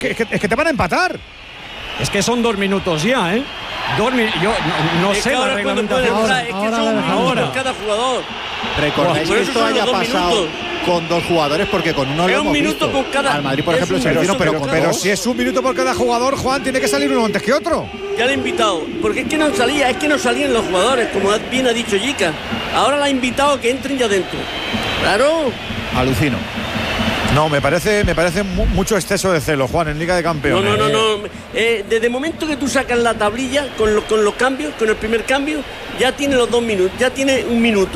es que te van a empatar. Es que son 2 minutos ya, ¿eh? Yo no sé la reglamentación. Es que son 1 minuto por cada jugador. Recordáis que esto haya pasado con 2 jugadores, porque con uno lo hemos visto. Por cada, al Madrid, por ejemplo, pero si es 1 minuto por cada jugador, Juan, tiene que salir uno antes que otro. Ya le he invitado, porque es que no salían los jugadores, como bien ha dicho Yica. Ahora la ha invitado a que entren ya dentro. Claro. Alucino. No, me parece mucho exceso de celo, Juan, en Liga de Campeones. No. Desde el momento que tú sacas la tablilla con los cambios, con el primer cambio, ya tiene los 2 minutos, ya tiene 1 minuto.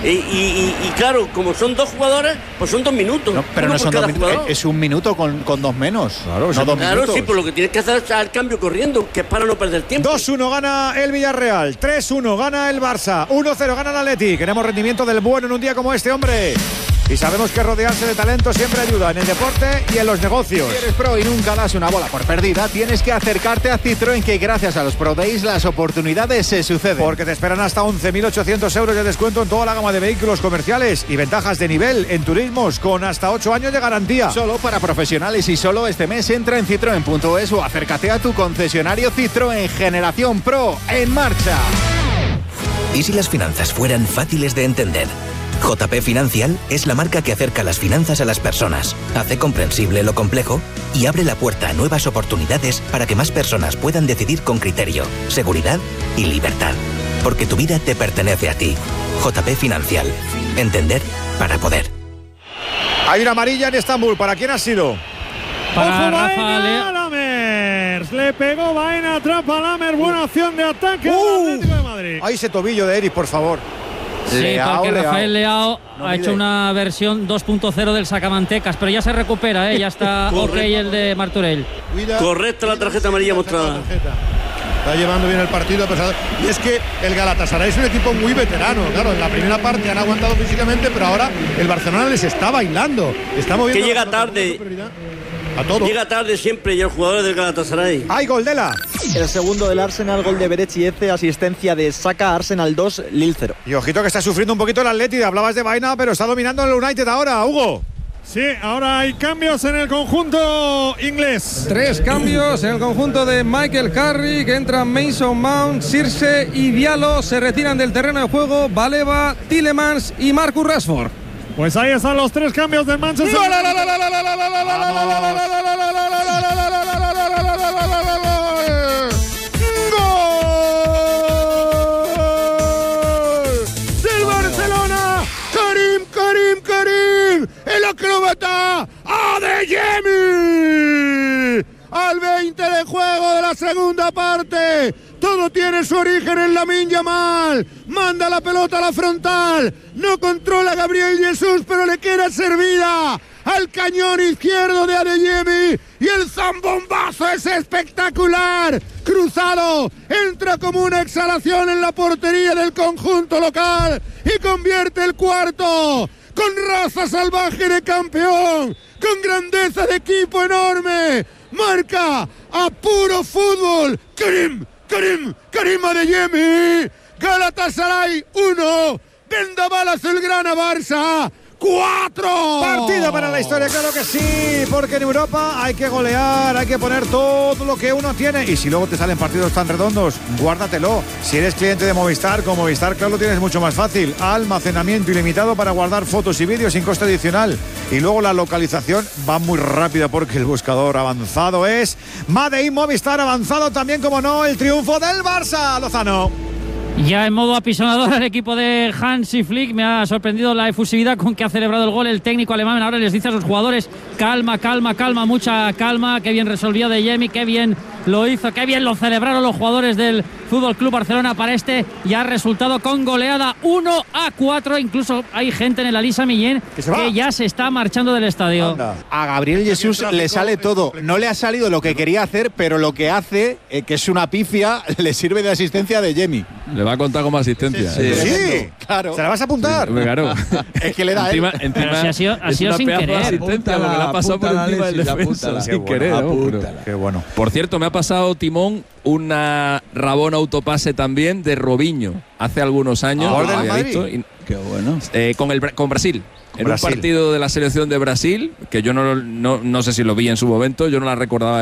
Y claro, como son 2 jugadores, pues son 2 minutos. No, pero no son 2 minutos, es 1 minuto con 2 menos. Claro, no 2 minutos. Sí, pues lo que tienes que hacer es el cambio corriendo, que es para no perder tiempo. 2-1 gana el Villarreal, 3-1 gana el Barça, 1-0 gana el Atleti. Queremos rendimiento del bueno en un día como este, hombre. Y sabemos que rodearse de talento siempre ayuda en el deporte y en los negocios. Si eres pro y nunca das una bola por perdida, tienes que acercarte a Citroën, que gracias a los Pro Days las oportunidades se suceden. Porque te esperan hasta 11.800 euros de descuento en toda la gama de vehículos comerciales y ventajas de nivel en turismos con hasta 8 años de garantía. Solo para profesionales y solo este mes. Entra en citroen.es o acércate a tu concesionario Citroën. Generación Pro en marcha. ¿Y si las finanzas fueran fáciles de entender? JP Financial es la marca que acerca las finanzas a las personas, hace comprensible lo complejo y abre la puerta a nuevas oportunidades para que más personas puedan decidir con criterio, seguridad y libertad. Porque tu vida te pertenece a ti. JP Financial. Entender para poder. Hay una amarilla en Estambul. ¿Para quién ha sido? Para Rafa Lammers. Le pegó Baena, atrapa Lammers. Buena acción de ataque del Atlético de Madrid. Ahí ese tobillo de Eric, por favor. Sí, porque Rafael Leao ha hecho una versión 2.0 del sacamantecas, pero ya se recupera, ya está ok el de Martorell. Correcta la tarjeta amarilla mostrada. Está llevando bien el partido, y es que el Galatasaray es un equipo muy veterano. Claro, en la primera parte han aguantado físicamente, pero ahora el Barcelona les está bailando. Está moviendo. Que llega tarde. A todo. Llega tarde siempre, y los jugadores del Galatasaray. ¡Ay, gol de la! El segundo del Arsenal, gol de Berechieze, asistencia de Saka, Arsenal 2, Lille 0. Y ojito que está sufriendo un poquito el Atleti. Hablabas de Baena, pero está dominando el United ahora, Hugo. Sí, ahora hay cambios en el conjunto inglés. 3 cambios en el conjunto de Michael Carrick. Entran Mason Mount, Circe y Diallo. Se retiran del terreno de juego Baleba, Tielemans y Marcus Rashford. Pues ahí están los 3 cambios del Manchester. Karim, el acróbata Adeyemi. Al 20 de juego de la segunda parte. Todo tiene su origen en Lamine Yamal. Manda la pelota a la frontal. No controla a Gabriel Jesús, pero le queda servida al cañón izquierdo de Adeyemi. Y el zambombazo es espectacular. Cruzado, entra como una exhalación en la portería del conjunto local y convierte el cuarto. Con raza salvaje de campeón, con grandeza de equipo enorme. Marca a puro fútbol. Karim Adeyemi. Galatasaray 1, Vendaval Azulgrana Barça 4. Partido para la historia, claro que sí, porque en Europa hay que golear, hay que poner todo lo que uno tiene. Y si luego te salen partidos tan redondos, guárdatelo. Si eres cliente de Movistar, con Movistar Cloud lo tienes mucho más fácil. Almacenamiento ilimitado para guardar fotos y vídeos sin coste adicional. Y luego la localización va muy rápida porque el buscador avanzado es Made in Movistar. Avanzado también, como no, el triunfo del Barça, Lozano. Ya en modo apisonador el equipo de Hansi Flick. Me ha sorprendido la efusividad con que ha celebrado el gol el técnico alemán. Ahora les dice a sus jugadores: calma, mucha calma. Qué bien resolvió Adeyemi, qué bien lo hizo, qué bien lo celebraron los jugadores del Fútbol Club Barcelona para este ya resultado con goleada 1-4. Incluso hay gente en el Elisa Millén que ya se está marchando del estadio. Anda. A Gabriel Jesús le sale todo. No le ha salido lo que quería hacer, pero lo que hace, que es una pifia, le sirve de asistencia a Adeyemi. Le va a contar como asistencia. Sí, claro. ¿Se la vas a apuntar? Sí, claro. Es que le da encima, pero si ha sido sin querer. Asistencia, porque le ha pasado por encima del defensa. Sin querer. Qué bueno. Por cierto, me ha pasado, Timón, una rabona autopase también de Robinho hace algunos años. Qué bueno. Con Brasil. En un partido de la selección de Brasil, que yo no sé si lo vi en su momento, yo no la recordaba